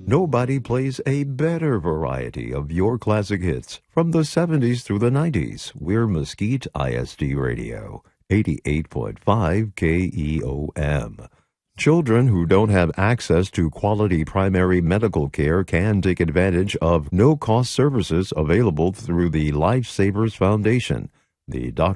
Nobody plays a better variety of your classic hits from the 70s through the 90s. We're Mesquite ISD Radio, 88.5 KEOM. Children who don't have access to quality primary medical care can take advantage of no-cost services available through the Lifesavers Foundation. The